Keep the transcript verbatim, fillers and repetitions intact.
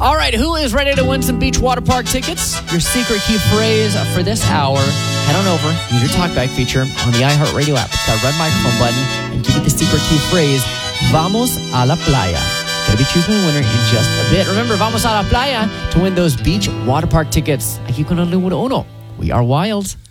All right, who is ready to win some beach water park tickets? Your secret key phrase for this hour. Head on over, use your talkback feature on the iHeartRadio app. It's that red microphone button, and give it the secret key phrase, Vamos a la playa. Gonna be choosing a winner in just a bit. Remember, Vamos a la playa to win those beach water park tickets. Aquí con el número uno. We are wild.